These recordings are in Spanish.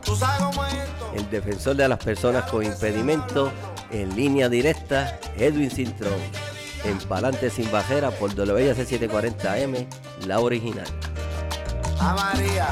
El defensor de las personas con impedimento, en línea directa, Edwin Cintrón. En Palante Sin Bajera por WIAC 740M, la original. A María.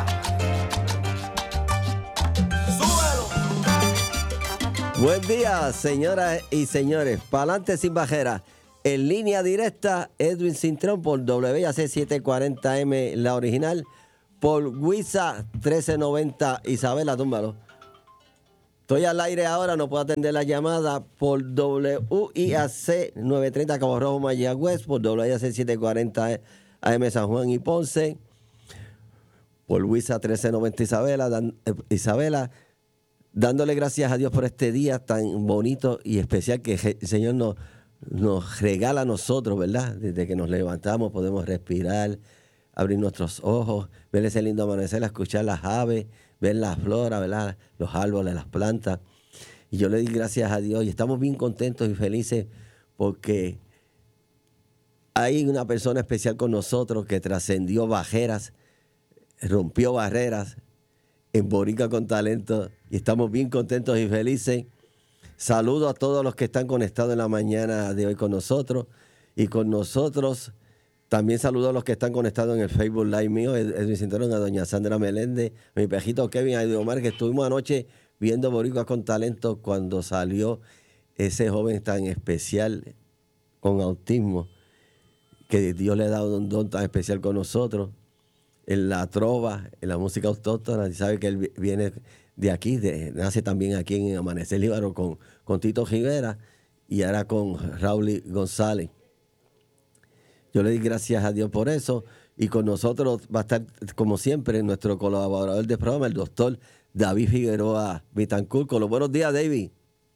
¡Súbelo! Buen día, señoras y señores. Palante Sin Bajera. En línea directa, Edwin Cintrón por WIAC 740M, la original. Por WISA 1390, Isabela, túmbalo. Estoy al aire ahora, no puedo atender la llamada por WIAC 930 Cabo Rojo, Mayagüez, por WIAC 740 AM San Juan y Ponce, por WISA 1390 Isabela, dándole gracias a Dios por este día tan bonito y especial que el Señor nos regala a nosotros, ¿verdad? Desde que nos levantamos podemos respirar, abrir nuestros ojos, ver ese lindo amanecer, escuchar las aves, ver la flora, ¿verdad? Los árboles, las plantas. Y yo le di gracias a Dios y estamos bien contentos y felices porque hay una persona especial con nosotros que trascendió bajeras, rompió barreras en Boricua con Talento y estamos bien contentos y felices. Saludo a todos los que están conectados en la mañana de hoy con nosotros y con nosotros. También saludo a los que están conectados en el Facebook Live mío, Edwin Cintrón, a doña Sandra Meléndez, a mi pejito Kevin, a Eddie Omar, que estuvimos anoche viendo Boricua con Talento cuando salió ese joven tan especial con autismo, que Dios le ha dado un don tan especial con nosotros, en la trova, en la música autóctona. Y sabe que él viene de aquí, nace también aquí en Amanecer Líbaro con Tito Rivera y ahora con Raúl González. Yo le di gracias a Dios por eso. Y con nosotros va a estar, como siempre, nuestro colaborador de programa, el doctor David Figueroa Vitancourt. Con los buenos días, David.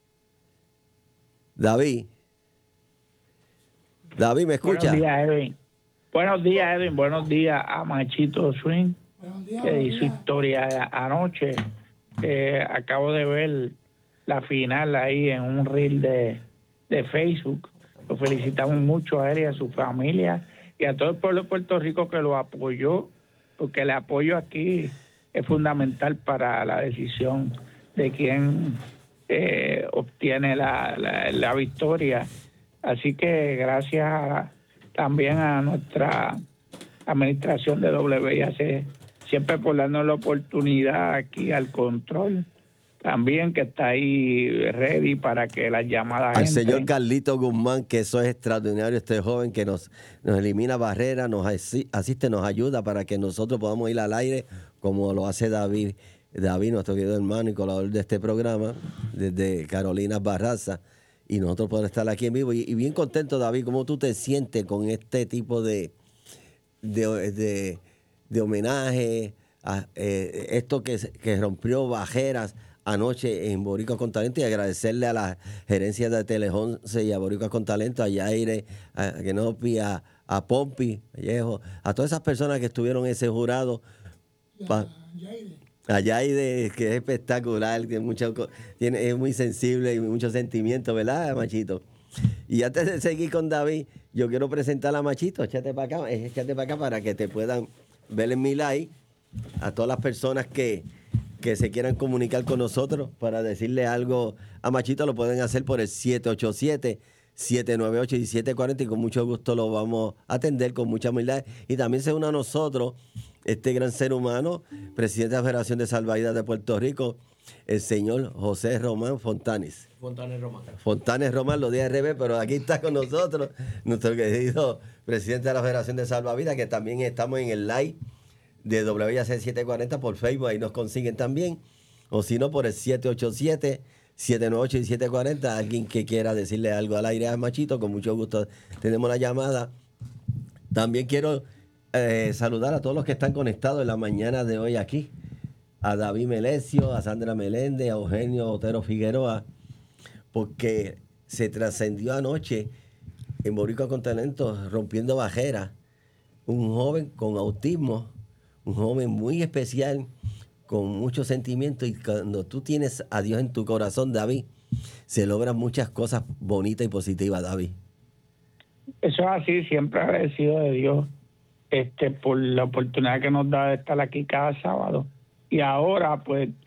David, ¿me escucha? Buenos días, Edwin. Buenos días, Edwin. Buenos días a Machito Swing, que hizo historia anoche. Acabo de ver la final ahí en un reel de Facebook. Lo felicitamos mucho a él y a su familia y a todo el pueblo de Puerto Rico que lo apoyó, porque el apoyo aquí es fundamental para la decisión de quién obtiene la victoria. Así que gracias también a nuestra administración de WIAC, siempre por darnos la oportunidad aquí al control. También que está ahí ready para que las llamadas al entren. señor Carlito Guzmán, que eso es extraordinario, este joven que nos elimina barreras, nos asiste, nos ayuda para que nosotros podamos ir al aire, como lo hace David, nuestro querido hermano y colaborador de este programa, desde Carolina Barraza, y nosotros podemos estar aquí en vivo. Y bien contento, David, ¿cómo tú te sientes con este tipo de homenaje a esto que rompió barreras anoche en Boricua con Talento? Y agradecerle a la gerencia de Tele 11 y a Boricua con Talento, a Yaire, a Genopi, a Pompi, Vallejo, a todas esas personas que estuvieron en ese jurado. A Yaire, que es espectacular, es muy sensible y mucho sentimiento, ¿verdad, Machito? Y antes de seguir con David, yo quiero presentar a Machito. Échate para acá para que te puedan ver en mi live a todas las personas que se quieran comunicar con nosotros para decirle algo a Machito. Lo pueden hacer por el 787-798-1740 y con mucho gusto lo vamos a atender con mucha humildad. Y también se une a nosotros este gran ser humano, presidente de la Federación de Salvavidas de Puerto Rico, el señor José Román Fontanes. Fontanes Román, lo di al revés, pero aquí está con nosotros nuestro querido presidente de la Federación de Salvavidas, que también estamos en el live de WIAC 740 por Facebook, ahí nos consiguen también, o si no por el 787-798-1740, alguien que quiera decirle algo al aire a Machito, con mucho gusto tenemos la llamada. También quiero saludar a todos los que están conectados en la mañana de hoy aquí, a David Melesio, a Sandra Meléndez, a Eugenio Otero Figueroa, porque se trascendió anoche en Boricua con Talento, rompiendo barreras, un joven con autismo, un joven muy especial, con mucho sentimiento, y cuando tú tienes a Dios en tu corazón, David, se logran muchas cosas bonitas y positivas, David. Eso es así, siempre agradecido de Dios por la oportunidad que nos da de estar aquí cada sábado. Y ahora, pues,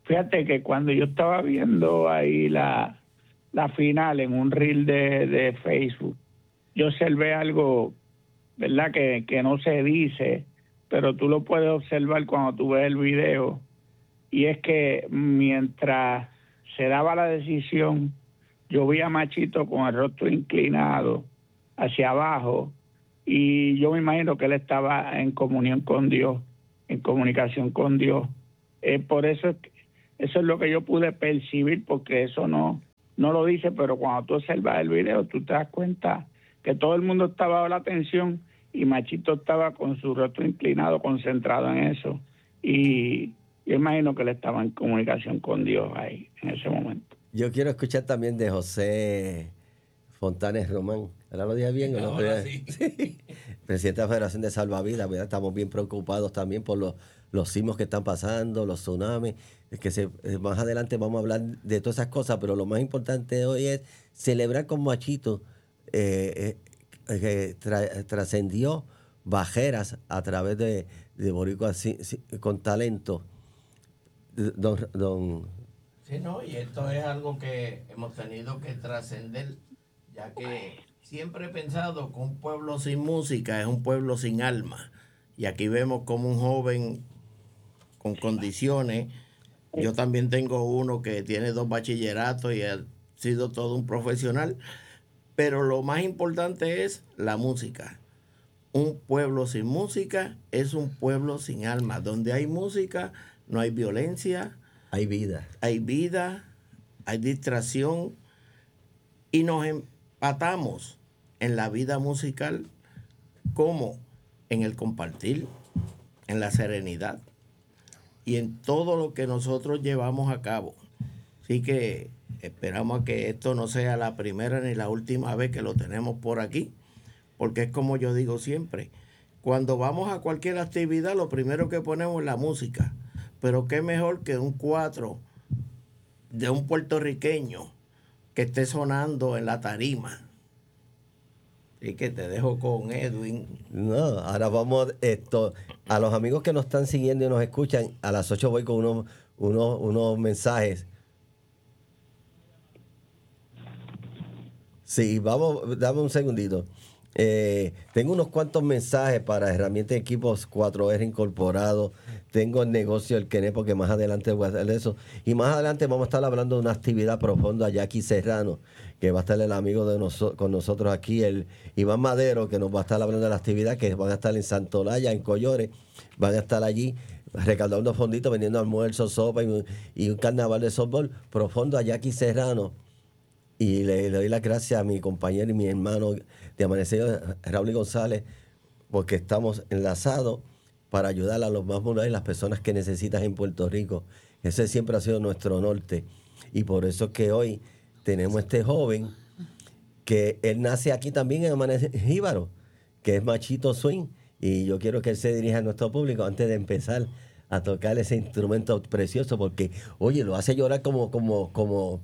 Fíjate que cuando yo estaba viendo ahí la final en un reel de Facebook, yo observé algo, ¿verdad? Que no se dice, pero tú lo puedes observar cuando tú ves el video, y es que mientras se daba la decisión, yo vi a Machito con el rostro inclinado hacia abajo, y yo me imagino que él estaba en comunión con Dios, en comunicación con Dios. Por eso eso es lo que yo pude percibir, porque eso no lo dice, pero cuando tú observas el video, tú te das cuenta que todo el mundo estaba dando la atención y Machito estaba con su rostro inclinado, concentrado en eso. Y yo imagino que él estaba en comunicación con Dios ahí, en ese momento. Yo quiero escuchar también de José Fontanes Román. ¿Ahora lo dije bien o no? Ahora sí. Sí. Presidente de la Federación de Salvavidas, ¿verdad? Estamos bien preocupados también por los sismos que están pasando, los tsunamis. Más adelante vamos a hablar de todas esas cosas, pero lo más importante de hoy es celebrar con Machito, que trascendió bajeras a través de Boricua con talento. Don Sí, no, y esto es algo que hemos tenido que trascender, ya que siempre he pensado que un pueblo sin música es un pueblo sin alma. Y aquí vemos como un joven con condiciones, yo también tengo uno que tiene 2 bachilleratos y ha sido todo un profesional, pero lo más importante es la música. Un pueblo sin música es un pueblo sin alma. Donde hay música no hay violencia, hay vida. Hay vida, hay distracción, y nos empatamos en la vida musical como en el compartir, en la serenidad y en todo lo que nosotros llevamos a cabo. Así que esperamos a que esto no sea la primera ni la última vez que lo tenemos por aquí, porque es como yo digo siempre, cuando vamos a cualquier actividad lo primero que ponemos es la música. Pero qué mejor que un 4 de un puertorriqueño que esté sonando en la tarima. Así que te dejo con Edwin. No, ahora vamos a los amigos que nos están siguiendo y nos escuchan. A las 8 voy con unos mensajes. Sí, vamos, dame un segundito. Tengo unos cuantos mensajes para herramientas de equipos 4R incorporados. Tengo el negocio del Kené, porque más adelante voy a hacer eso. Y más adelante vamos a estar hablando de una actividad profunda. Jackie Serrano, que va a estar el amigo con nosotros aquí, el Iván Madero, que nos va a estar hablando de la actividad, que van a estar en Santolaya, en Collores. Van a estar allí recaudando fonditos, vendiendo almuerzos, sopa y un carnaval de softball profundo a Jackie Serrano. Y le doy las gracias a mi compañero y mi hermano de Amanecido, Raúl González, porque estamos enlazados para ayudar a los más vulnerables, las personas que necesitan en Puerto Rico. Ese siempre ha sido nuestro norte. Y por eso es que hoy tenemos este joven, que él nace aquí también en Amanecido, que es Machito Swing. Y yo quiero que él se dirija a nuestro público antes de empezar a tocar ese instrumento precioso, porque, oye, lo hace llorar como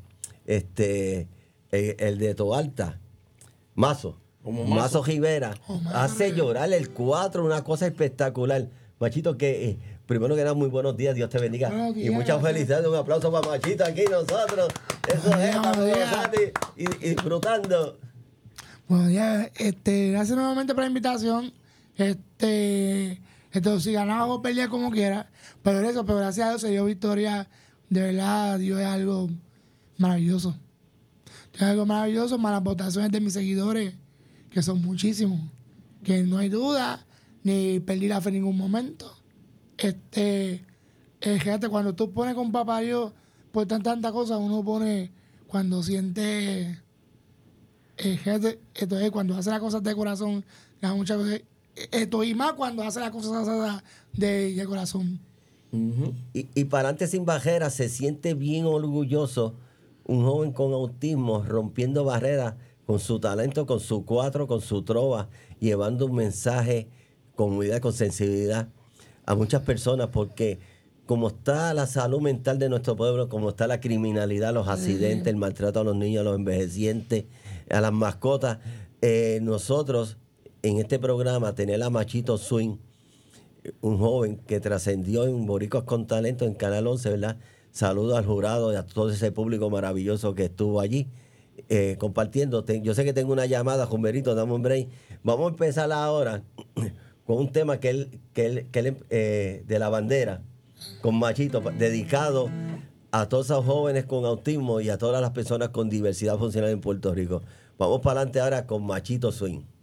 el de Toalta, Mazo Rivera, hace llorar el 4, una cosa espectacular. Machito, que primero que nada, muy buenos días, Dios te bendiga. Y muchas felicidades, un aplauso para Machito aquí nosotros. Eso es, para y disfrutando. Bueno, ya, gracias nuevamente por la invitación. Si ganaba o perdía como quiera, pero gracias a Dios se dio victoria. De verdad, Dios es algo maravilloso. Es algo maravilloso, más las votaciones de mis seguidores, que son muchísimos, que no hay duda, ni perdí la fe en ningún momento. Fíjate, cuando tú pones con papá Dios por tantas cosas, uno pone cuando siente, fíjate, cuando hace las cosas de corazón, da muchas cosas, y más cuando hace las cosas de corazón. Uh-huh. Y para adelante sin bajera, se siente bien orgulloso un joven con autismo rompiendo barreras con su talento, con su 4, con su trova, llevando un mensaje con unidad, con sensibilidad a muchas personas, porque como está la salud mental de nuestro pueblo, como está la criminalidad, los accidentes, el maltrato a los niños, a los envejecientes, a las mascotas, nosotros en este programa tener a Machito Swing, un joven que trascendió en Boricuas con Talento en Canal 11, ¿verdad? Saludos al jurado y a todo ese público maravilloso que estuvo allí compartiendo. Yo sé que tengo una llamada, Jumberito, dame un break. Vamos a empezar ahora con un tema que él de la bandera, con Machito, dedicado a todos esos jóvenes con autismo y a todas las personas con diversidad funcional en Puerto Rico. Vamos para adelante ahora con Machito Swing.